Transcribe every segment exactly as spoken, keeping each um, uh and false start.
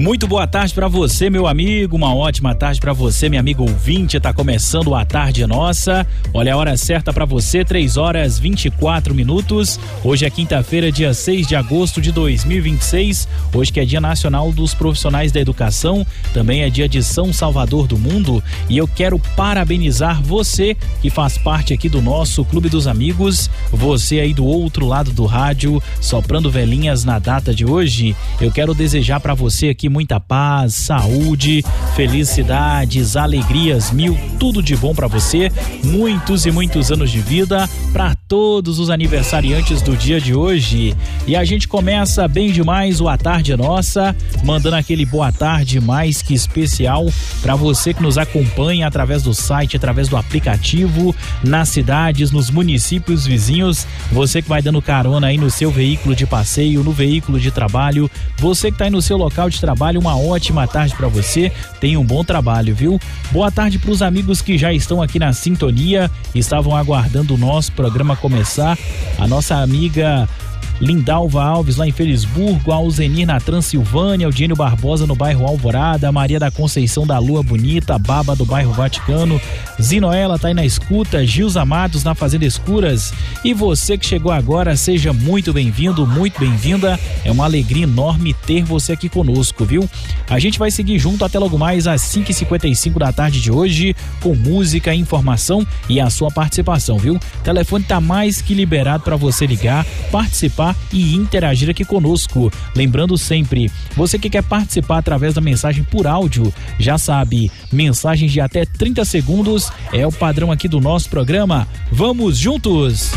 Muito boa tarde para você, meu amigo, uma ótima tarde para você, minha amiga ouvinte. Tá começando a Tarde Nossa. Olha a hora certa para você, três horas e vinte e quatro minutos. Hoje é quinta-feira, dia seis de agosto de dois mil e vinte e seis. Hoje que é Dia Nacional dos Profissionais da Educação, também é dia de São Salvador do Mundo, e eu quero parabenizar você que faz parte aqui do nosso Clube dos Amigos, você aí do outro lado do rádio, soprando velhinhas na data de hoje. Eu quero desejar para você aqui muita paz, saúde, felicidades, alegrias mil, tudo de bom para você, muitos e muitos anos de vida para todos os aniversariantes do dia de hoje. E a gente começa bem demais o A Tarde Nossa, mandando aquele boa tarde mais que especial para você que nos acompanha através do site, através do aplicativo, nas cidades, nos municípios vizinhos, você que vai dando carona aí no seu veículo de passeio, no veículo de trabalho, você que tá aí no seu local de trabalho, uma ótima tarde para você, tenha um bom trabalho, viu? Boa tarde para os amigos que já estão aqui na sintonia, estavam aguardando o nosso programa começar. A nossa amiga Lindalva Alves lá em Felisburgo, Alzenir na Transilvânia, Eugênio Barbosa no bairro Alvorada, Maria da Conceição da Lua Bonita, Baba do bairro Vaticano, Zinoela tá aí na escuta, Gilza Matos na Fazenda Escuras, e você que chegou agora, seja muito bem-vindo, muito bem-vinda, é uma alegria enorme ter você aqui conosco, viu? A gente vai seguir junto até logo mais às cinco e cinquenta e cinco da tarde de hoje, com música, informação e a sua participação, viu? O telefone tá mais que liberado para você ligar, participar e interagir aqui conosco. Lembrando sempre, você que quer participar através da mensagem por áudio, já sabe, mensagens de até trinta segundos é o padrão aqui do nosso programa. Vamos juntos!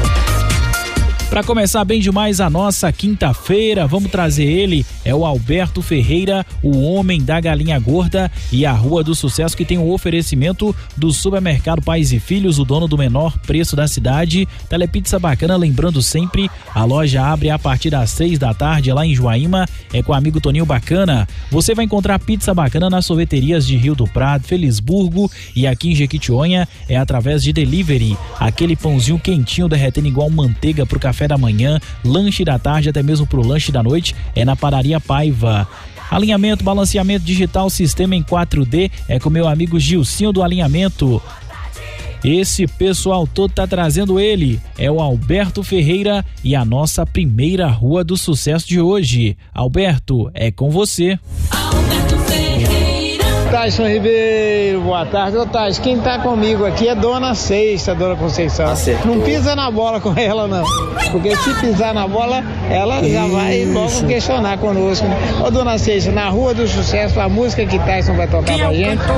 Para começar bem demais a nossa quinta-feira, vamos trazer ele, é o Alberto Ferreira, o homem da galinha gorda e a Rua do Sucesso, que tem um oferecimento do supermercado Pais e Filhos, o dono do menor preço da cidade. Telepizza Bacana, lembrando sempre, a loja abre a partir das seis da tarde lá em Joaíma, é com o amigo Toninho Bacana. Você vai encontrar pizza bacana nas sorveterias de Rio do Prado, Felisburgo e aqui em Jequitinhonha é através de delivery, aquele pãozinho quentinho derretendo igual manteiga pro café da manhã, lanche da tarde, até mesmo pro lanche da noite, é na Padaria Paiva. Alinhamento, balanceamento digital, sistema em quatro D, é com meu amigo Gilcinho do Alinhamento. Esse pessoal todo tá trazendo ele, é o Alberto Ferreira e a nossa primeira Rua do Sucesso de hoje. Alberto, é com você. Alberto Ferreira. Tyson Ribeiro, boa tarde. Ô Tyson, quem tá comigo aqui é Dona Seixta, Dona Conceição. Acertou. Não pisa na bola com ela não, porque se pisar na bola, ela Isso. já vai logo questionar conosco. Ô Dona Seixta, na Rua do Sucesso, a música que Tyson vai tocar Quem pra é gente.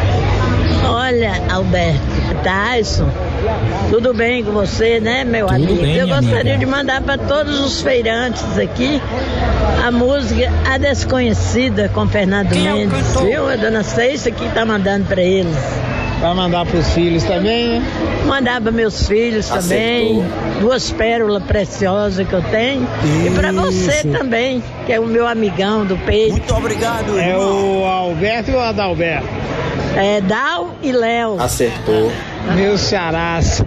Olha, Alberto, Tyson, tudo bem com você, né, meu Tudo amigo? bem, Eu gostaria amiga. de mandar para todos os feirantes aqui a música A Desconhecida com Fernando Quem é o Mendes, cantor? viu? A Dona Seixta que tá mandando para eles. Vai mandar pros filhos também, né? Mandar para meus filhos também, Acertou. duas pérolas preciosas que eu tenho. E para você também, que é o meu amigão do peito. Muito obrigado, É irmão. o Alberto ou o Adalberto? É Dal e Léo. Acertou. Meu xarás.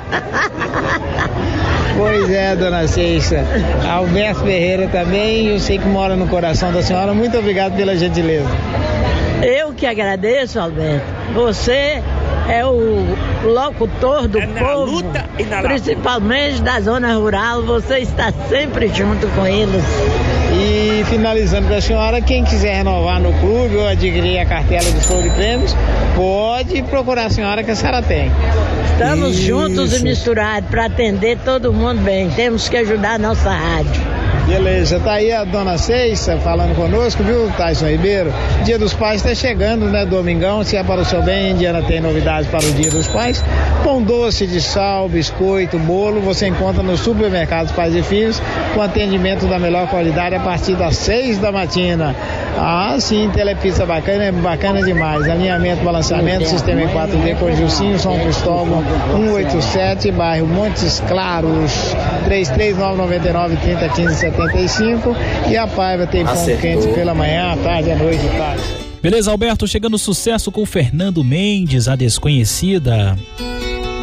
Pois é, Dona Seixta. Alberto Ferreira também, eu sei que mora no coração da senhora. Muito obrigado pela gentileza. Eu que agradeço, Alberto. Você é o locutor do É na povo, luta e na principalmente da zona rural. Você está sempre junto com eles. E finalizando para a senhora, quem quiser renovar no clube ou adquirir a cartela de show de prêmios, pode procurar a senhora que a senhora tem. Estamos Isso. juntos e misturados para atender todo mundo bem. Temos que ajudar a nossa rádio. Beleza, tá aí a Dona Seixta falando conosco, viu, Tyson Ribeiro? Dia dos Pais tá chegando, né, domingão, se é para o seu bem, Indiana tem novidades para o Dia dos Pais. Pão doce de sal, biscoito, bolo, você encontra nos supermercados Pais e Filhos, com atendimento da melhor qualidade a partir das seis da matina. Ah, sim, telepizza bacana, é bacana demais. Alinhamento, balanceamento, sistema em quatro D com Gilcinho, São Cristóvão, cento e oitenta e sete, bairro Montes Claros, três três nove nove nove, três zero um zero, setenta e cinco. E a Paiva tem pão Acertou. quente pela manhã, à tarde, à noite, tarde. Beleza, Alberto, chegando sucesso com Fernando Mendes, A Desconhecida.